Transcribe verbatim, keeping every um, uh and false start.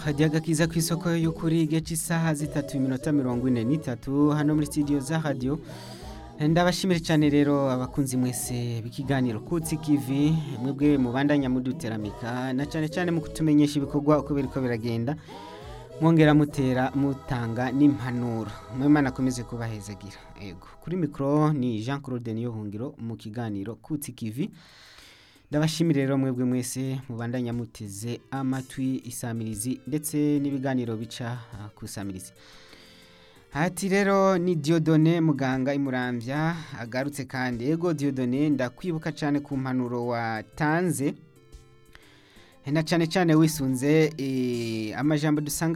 hajyaga kiza ku isoko y'ukuri igihe cy'isaha zitatu iminota mirongo ine n'itatu hano muri studio za radio. Ndabashimira cyane rero abakunzi mwese b'ikiganiro Kutsi Kivi, mwebwe mubandanya muduteramika na cyane cyane mu kutumenyesha ibikorwa uko biriko biragenda, mwongera mutera mutanga n'impanuro. Mwemana akomeze kubahezagira. Yego, kuri micro ni Jean Claude Niyohungiro mu kiganiro Kutsi Kivi. Ndabashimira rero mwebwe mwese mubandanya muteze amatwi isamirizi ndetse n'ibiganiro bica ku samirizi. Hati rero ni Dieudonné muganga imuramvya agarutse kandi. Ego Dieudonné, ndakwibuka cyane ku mpanuro watanze, na cyane cyane wisunze e, amajambo dusanga